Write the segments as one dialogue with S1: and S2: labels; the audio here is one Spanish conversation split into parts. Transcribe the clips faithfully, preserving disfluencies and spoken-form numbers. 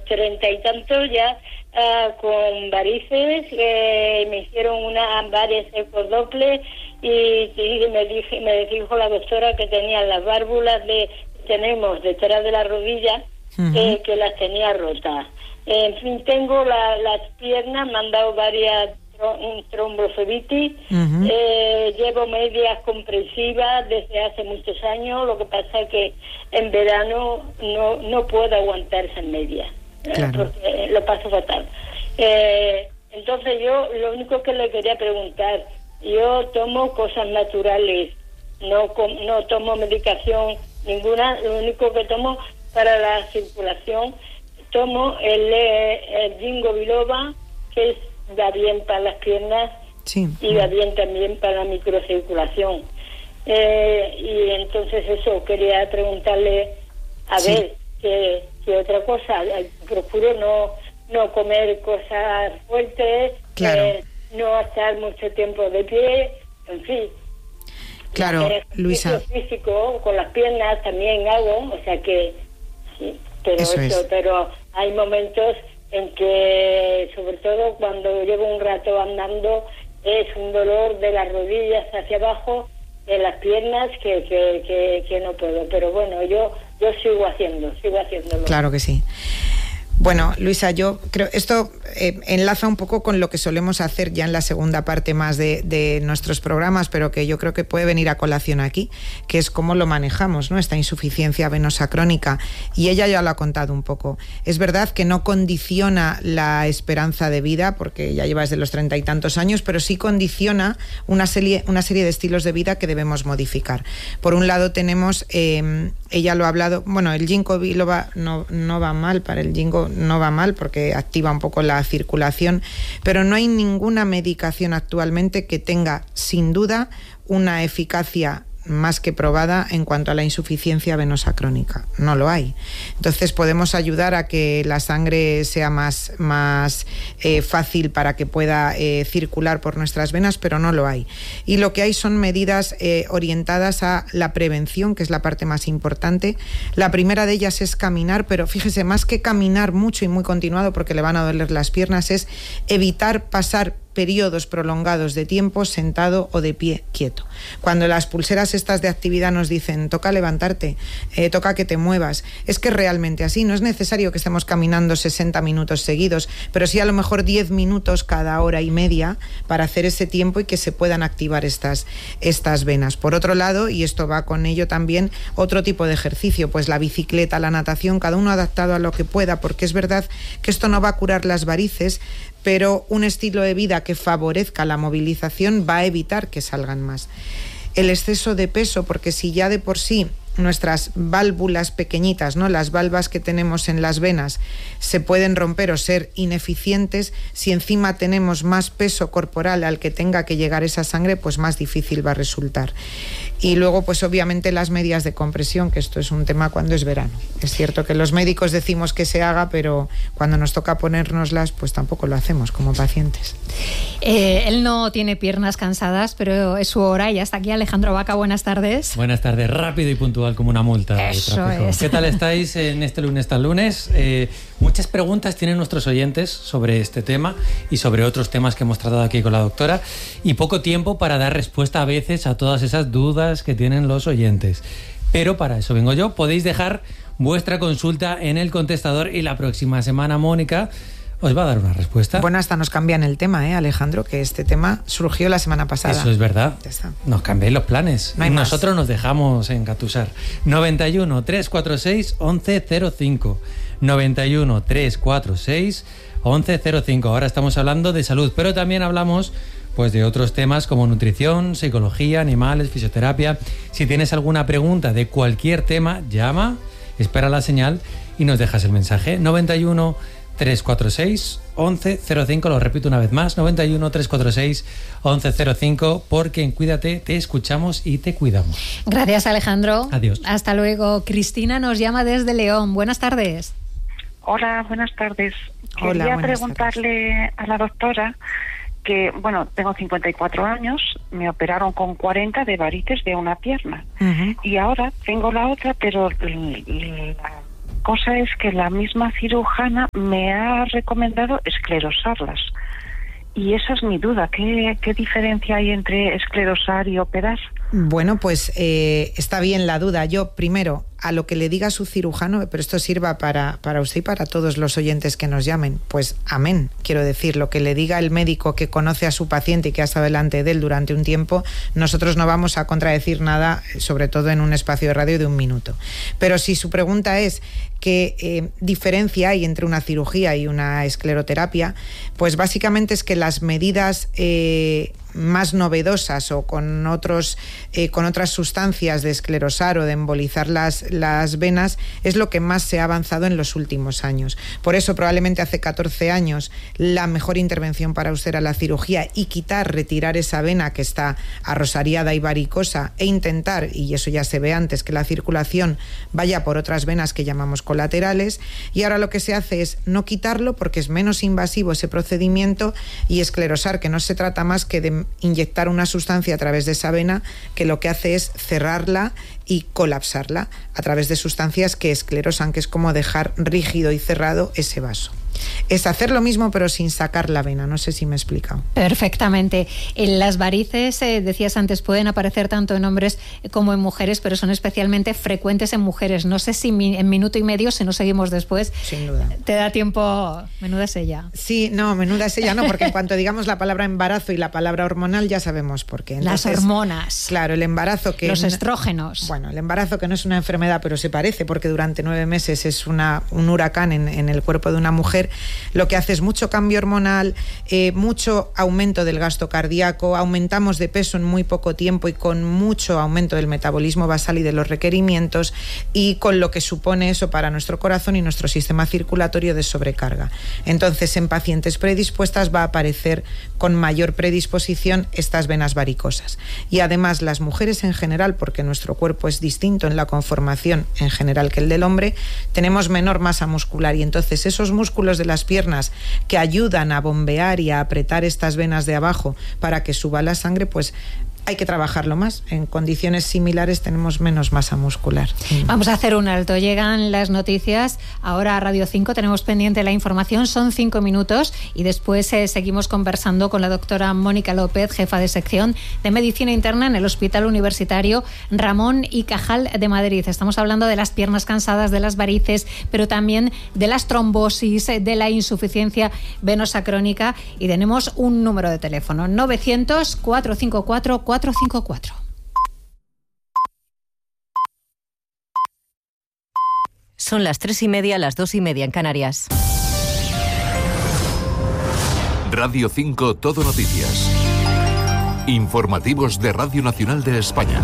S1: treinta y tantos ya uh, con varices, eh, me hicieron una varias ecodoples y, y me, dije, me dijo la doctora que tenía las válvulas de tenemos detrás de la rodilla, uh-huh. eh, que las tenía rotas. En fin, tengo la, las piernas, me han dado varias trom- tromboflebitis, uh-huh. eh, llevo medias comprensivas desde hace muchos años, lo que pasa es que en verano no, no puedo aguantar esas medias, claro. eh, porque lo paso fatal. Eh, entonces yo lo único que le quería preguntar, yo tomo cosas naturales, no, no tomo medicación ninguna, lo único que tomo para la circulación, tomo el, el Ginkgo biloba, que es, da bien para las piernas, sí. y da bien también para la microcirculación. Eh, y entonces eso, quería preguntarle, a sí. ver, ¿qué, qué otra cosa? Procuro no, no comer cosas fuertes, claro. eh, no estar mucho tiempo de pie, en fin.
S2: Claro, Luisa.
S1: Físico, con las piernas también hago, o sea que sí, pero eso, eso pero hay momentos en que, sobre todo cuando llevo un rato andando, es un dolor de las rodillas hacia abajo, de las piernas, que, que, que, que no puedo. Pero bueno, yo, yo sigo haciendo, sigo haciéndolo.
S2: Claro que sí. Bueno, Luisa, yo creo esto eh, enlaza un poco con lo que solemos hacer ya en la segunda parte más de, de nuestros programas, pero que yo creo que puede venir a colación aquí, que es cómo lo manejamos, ¿no? Esta insuficiencia venosa crónica. Y ella ya lo ha contado un poco. Es verdad que no condiciona la esperanza de vida, porque ya lleva desde los treinta y tantos años, pero sí condiciona una serie, una serie de estilos de vida que debemos modificar. Por un lado tenemos, eh, ella lo ha hablado, bueno, el ginkgo biloba no, no va mal para el ginkgo, no va mal porque activa un poco la circulación, pero no hay ninguna medicación actualmente que tenga, sin duda, una eficacia más que probada en cuanto a la insuficiencia venosa crónica. No lo hay. Entonces podemos ayudar a que la sangre sea más, más eh, fácil para que pueda eh, circular por nuestras venas, pero no lo hay. Y lo que hay son medidas eh, orientadas a la prevención, que es la parte más importante. La primera de ellas es caminar, pero fíjese, más que caminar mucho y muy continuado porque le van a doler las piernas, es evitar pasar periodos prolongados de tiempo sentado o de pie quieto. Cuando las pulseras estas de actividad nos dicen toca levantarte, eh, toca que te muevas, es que es realmente así. No es necesario que estemos caminando sesenta minutos seguidos, pero sí a lo mejor diez minutos cada hora y media para hacer ese tiempo y que se puedan activar estas, estas venas. Por otro lado, y esto va con ello también, otro tipo de ejercicio, pues la bicicleta, la natación, cada uno adaptado a lo que pueda, porque es verdad que esto no va a curar las varices, pero un estilo de vida que favorezca la movilización va a evitar que salgan más. El exceso de peso, porque si ya de por sí nuestras válvulas pequeñitas, ¿no?, las valvas que tenemos en las venas se pueden romper o ser ineficientes, si encima tenemos más peso corporal al que tenga que llegar esa sangre, pues más difícil va a resultar. Y luego, pues obviamente las medias de compresión, que esto es un tema cuando es verano. Es cierto que los médicos decimos que se haga, pero cuando nos toca ponérnoslas, pues tampoco lo hacemos como pacientes.
S3: Eh, él no tiene piernas cansadas, pero es su hora y ya está aquí Alejandro Vaca. Buenas tardes.
S4: Buenas tardes, rápido y puntual como una multa.
S3: Eso es.
S4: ¿Qué tal estáis en este lunes tan lunes? Eh, muchas preguntas tienen nuestros oyentes sobre este tema y sobre otros temas que hemos tratado aquí con la doctora, y poco tiempo para dar respuesta a veces a todas esas dudas que tienen los oyentes. Pero para eso vengo yo. Podéis dejar vuestra consulta en el contestador y la próxima semana Mónica os va a dar una respuesta.
S2: Bueno, hasta nos cambian el tema, ¿eh, Alejandro? Que este tema surgió la semana pasada.
S4: Eso es verdad. Nos cambiáis los planes.
S2: No hay
S4: Nosotros
S2: más.
S4: Nos dejamos engatusar. noventa y uno, trescientos cuarenta y seis, once cero cinco. noventa y uno, trescientos cuarenta y seis, once cero cinco. Ahora estamos hablando de salud, pero también hablamos pues de otros temas como nutrición, psicología, animales, fisioterapia. Si tienes alguna pregunta de cualquier tema, llama, espera la señal y nos dejas el mensaje. noventa y uno, trescientos cuarenta y seis, once cero cinco, lo repito una vez más, noventa y uno, trescientos cuarenta y seis, once cero cinco, porque en Cuídate te escuchamos y te cuidamos.
S3: Gracias, Alejandro.
S4: Adiós.
S3: Hasta luego. Cristina nos llama desde León. Buenas tardes.
S5: Hola, buenas tardes.
S2: Hola,
S5: Quería
S2: buenas
S5: preguntarle
S2: tardes.
S5: a la doctora que, bueno, tengo cincuenta y cuatro años, me operaron con cuarenta de varices de una pierna,
S2: Uh-huh.
S5: y ahora tengo la otra, pero la cosa es que la misma cirujana me ha recomendado esclerosarlas. Y esa es mi duda. ¿Qué, qué diferencia hay entre esclerosar y operar?
S2: Bueno, pues eh, está bien la duda. Yo, primero, a lo que le diga su cirujano, pero esto sirva para, para usted y para todos los oyentes que nos llamen, pues amén, quiero decir, lo que le diga el médico que conoce a su paciente y que ha estado delante de él durante un tiempo, nosotros no vamos a contradecir nada, sobre todo en un espacio de radio de un minuto. Pero si su pregunta es qué eh, diferencia hay entre una cirugía y una escleroterapia, pues básicamente es que las medidas eh, más novedosas o con otros eh, con otras sustancias de esclerosar o de embolizar las, las venas es lo que más se ha avanzado en los últimos años. Por eso probablemente hace catorce años la mejor intervención para usted era la cirugía y quitar, retirar esa vena que está arrosariada y varicosa e intentar, y eso ya se ve antes, que la circulación vaya por otras venas que llamamos colaterales, y ahora lo que se hace es no quitarlo porque es menos invasivo ese procedimiento y esclerosar, que no se trata más que de inyectar una sustancia a través de esa vena que lo que hace es cerrarla y colapsarla a través de sustancias que esclerosan, que es como dejar rígido y cerrado ese vaso. Es hacer lo mismo pero sin sacar la vena, no sé si me he explicado.
S3: Perfectamente. En las varices, eh, decías antes, pueden aparecer tanto en hombres como en mujeres, pero son especialmente frecuentes en mujeres. No sé si mi, en minuto y medio, si no seguimos después,
S2: sin duda,
S3: te da tiempo. Menuda es ella.
S2: Sí, no, menuda es ella no, porque en cuanto digamos la palabra embarazo y la palabra hormonal ya sabemos por qué. Entonces,
S3: las hormonas.
S2: Claro, el embarazo que...
S3: Los estrógenos.
S2: Bueno, el embarazo que no es una enfermedad, pero se parece, porque durante nueve meses es una, un huracán en, en el cuerpo de una mujer. Lo que hace es mucho cambio hormonal, eh, mucho aumento del gasto cardíaco, aumentamos de peso en muy poco tiempo y con mucho aumento del metabolismo basal y de los requerimientos, y con lo que supone eso para nuestro corazón y nuestro sistema circulatorio de sobrecarga. Entonces, en pacientes predispuestas va a aparecer con mayor predisposición estas venas varicosas. Y además las mujeres en general, porque nuestro cuerpo es distinto en la conformación en general que el del hombre, tenemos menor masa muscular y entonces esos músculos de las piernas que ayudan a bombear y a apretar estas venas de abajo para que suba la sangre, pues hay que trabajarlo más. En condiciones similares tenemos menos masa muscular.
S3: Vamos a hacer un alto. Llegan las noticias. Ahora a Radio cinco tenemos pendiente la información. Son cinco minutos y después eh, seguimos conversando con la doctora Mónica López, jefa de sección de Medicina Interna en el Hospital Universitario Ramón y Cajal de Madrid. Estamos hablando de las piernas cansadas, de las varices, pero también de las trombosis, de la insuficiencia venosa crónica, y tenemos un número de teléfono: novecientos, cuatrocientos cincuenta y cuatro, cuatrocientos cincuenta y cuatro.
S6: Son las tres y media, las dos y media en Canarias.
S7: Radio cinco Todo Noticias. Informativos de Radio Nacional de España.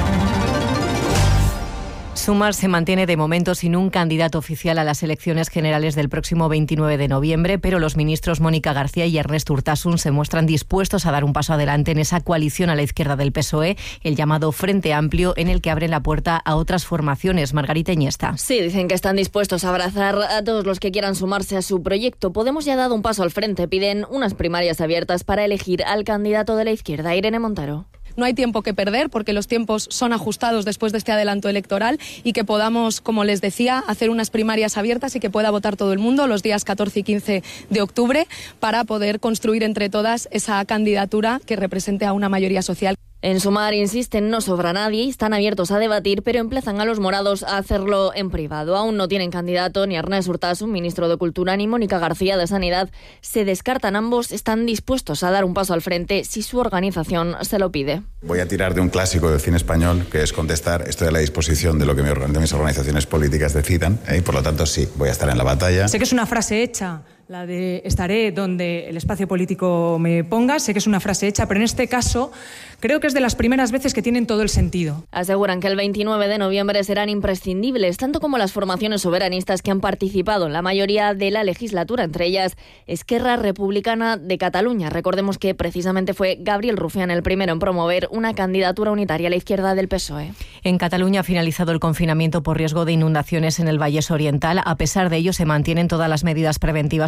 S6: Sumar se mantiene de momento sin un candidato oficial a las elecciones generales del próximo veintinueve de noviembre, pero los ministros Mónica García y Ernest Urtasun se muestran dispuestos a dar un paso adelante en esa coalición a la izquierda del P S O E, el llamado Frente Amplio, en el que abren la puerta a otras formaciones. Margarita Iniesta.
S8: Sí, dicen que están dispuestos a abrazar a todos los que quieran sumarse a su proyecto. Podemos ya ha dado un paso al frente. Piden unas primarias abiertas para elegir al candidato de la izquierda. Irene Montero.
S9: No hay tiempo que perder porque los tiempos son ajustados después de este adelanto electoral, y que podamos, como les decía, hacer unas primarias abiertas y que pueda votar todo el mundo los días catorce y quince de octubre para poder construir entre todas esa candidatura que represente a una mayoría social.
S8: En Sumar insisten, no sobra nadie y están abiertos a debatir, pero emplazan a los morados a hacerlo en privado. Aún no tienen candidato ni Ernest Urtasun, ministro de Cultura, ni Mónica García de Sanidad. Se descartan ambos, están dispuestos a dar un paso al frente si su organización se lo pide.
S10: Voy a tirar de un clásico del cine español, que es contestar: estoy a la disposición de lo que mis organizaciones políticas decidan, ¿eh? Y por lo tanto sí, voy a estar en la batalla.
S11: Sé que es una frase hecha, la de estaré donde el espacio político me ponga. Sé que es una frase hecha, pero en este caso creo que es de las primeras veces que tienen todo el sentido.
S8: Aseguran que el veintinueve de noviembre serán imprescindibles, tanto como las formaciones soberanistas que han participado en la mayoría de la legislatura, entre ellas Esquerra Republicana de Cataluña. Recordemos que precisamente fue Gabriel Rufián el primero en promover una candidatura unitaria a la izquierda del P S O E.
S6: En Cataluña ha finalizado el confinamiento por riesgo de inundaciones en el Vallés Oriental. A pesar de ello, se mantienen todas las medidas preventivas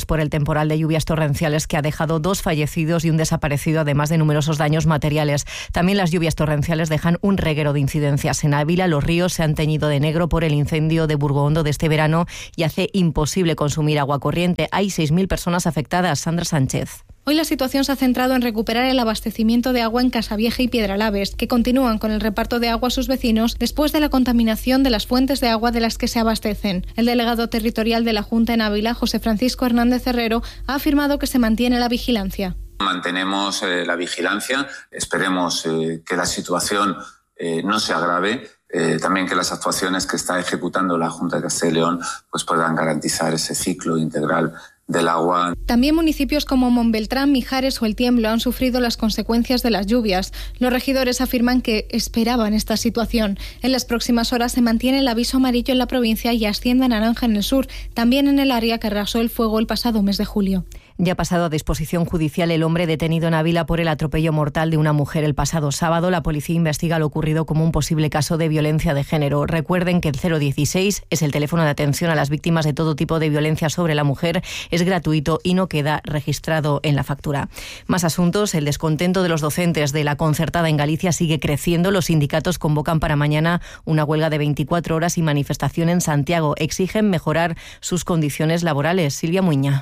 S6: por el temporal de lluvias torrenciales que ha dejado dos fallecidos y un desaparecido, además de numerosos daños materiales. También las lluvias torrenciales dejan un reguero de incidencias. En Ávila los ríos se han teñido de negro por el incendio de Burgondo de este verano y hace imposible consumir agua corriente. Hay seis mil personas afectadas. Sandra Sánchez.
S12: Hoy la situación se ha centrado en recuperar el abastecimiento de agua en Casavieja y Piedralaves, que continúan con el reparto de agua a sus vecinos después de la contaminación de las fuentes de agua de las que se abastecen. El delegado territorial de la Junta en Ávila, José Francisco Hernández Herrero, ha afirmado que se mantiene la vigilancia.
S13: Mantenemos eh, la vigilancia, esperemos eh, que la situación eh, no se agrave. Eh, también que las actuaciones que está ejecutando la Junta de Castilla y León pues puedan garantizar ese ciclo integral del agua.
S12: También municipios como Montbeltrán, Mijares o El Tiemblo han sufrido las consecuencias de las lluvias. Los regidores afirman que esperaban esta situación. En las próximas horas se mantiene el aviso amarillo en la provincia y asciende a naranja en el sur, también en el área que arrasó el fuego el pasado mes de julio.
S6: Ya ha pasado a disposición judicial el hombre detenido en Ávila por el atropello mortal de una mujer el pasado sábado. La policía investiga lo ocurrido como un posible caso de violencia de género. Recuerden que el cero dieciséis es el teléfono de atención a las víctimas de todo tipo de violencia sobre la mujer. Es gratuito y no queda registrado en la factura. Más asuntos. El descontento de los docentes de la concertada en Galicia sigue creciendo. Los sindicatos convocan para mañana una huelga de veinticuatro horas y manifestación en Santiago. Exigen mejorar sus condiciones laborales. Silvia Muiña.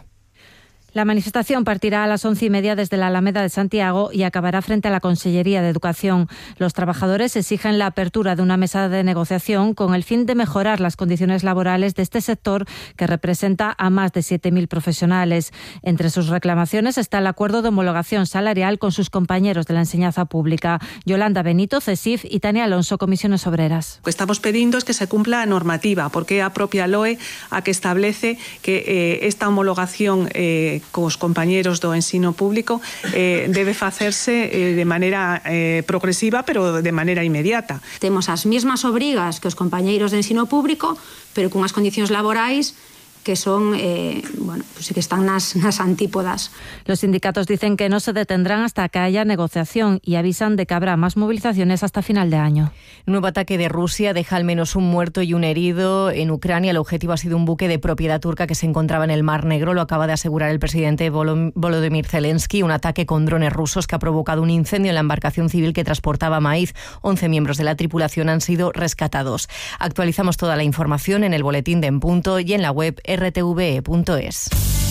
S14: La manifestación partirá a las once y media desde la Alameda de Santiago y acabará frente a la Consellería de Educación. Los trabajadores exigen la apertura de una mesa de negociación con el fin de mejorar las condiciones laborales de este sector que representa a más de siete mil profesionales. Entre sus reclamaciones está el acuerdo de homologación salarial con sus compañeros de la enseñanza pública. Yolanda Benito, CESIF, y Tania Alonso, Comisiones Obreras.
S15: Lo que estamos pidiendo es que se cumpla la normativa, porque a propia L O E a que establece que eh, esta homologación eh, cos compañeros do ensino público eh, debe facerse eh, de maneira eh, progresiva, pero de maneira inmediata.
S16: Temos as mesmas obrigas que os compañeiros de ensino público, pero cunhas condicións laborais que son, eh, bueno, pues que están nas, nas antípodas.
S14: Los sindicatos dicen que no se detendrán hasta que haya negociación y avisan de que habrá más movilizaciones hasta final de año.
S6: Nuevo ataque de Rusia deja al menos un muerto y un herido en Ucrania. El objetivo ha sido un buque de propiedad turca que se encontraba en el Mar Negro. Lo acaba de asegurar el presidente Volodymyr Zelensky. Un ataque con drones rusos que ha provocado un incendio en la embarcación civil que transportaba maíz. once miembros de la tripulación han sido rescatados. Actualizamos toda la información en el boletín de En Punto y en la web r t v e punto es.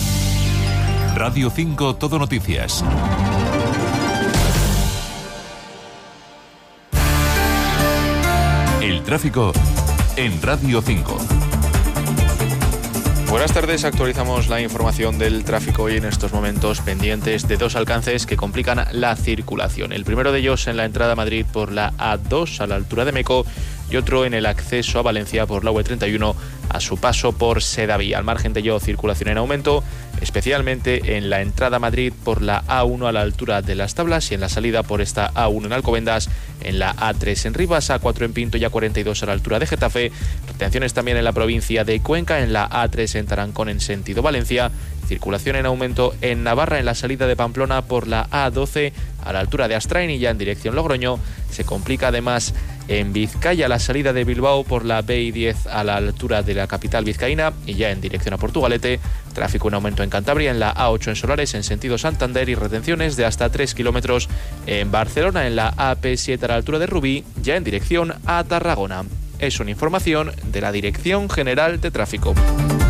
S7: Radio cinco Todo Noticias. El tráfico en Radio cinco.
S17: Buenas tardes, actualizamos la información del tráfico hoy en estos momentos pendientes de dos alcances que complican la circulación. El primero de ellos en la entrada a Madrid por la A dos a la altura de Meco y otro en el acceso a Valencia por la U treinta y uno a su paso por Sedaví. Al margen de ello, circulación en aumento, especialmente en la entrada a Madrid por la A uno a la altura de Las Tablas y en la salida por esta A uno en Alcobendas, en la A tres en Rivas, A cuatro en Pinto y A cuarenta y dos a la altura de Getafe. Retenciones también en la provincia de Cuenca, en la A tres en Tarancón en sentido Valencia. Circulación en aumento en Navarra en la salida de Pamplona por la A doce a la altura de Astrain y ya en dirección Logroño. Se complica además en Vizcaya la salida de Bilbao por la B I diez a la altura de la capital vizcaína y ya en dirección a Portugalete. Tráfico en aumento en Cantabria en la A ocho en Solares en sentido Santander y retenciones de hasta tres kilómetros en Barcelona en la A P siete a la altura de Rubí, ya en dirección a Tarragona. Es una información de la Dirección General de Tráfico.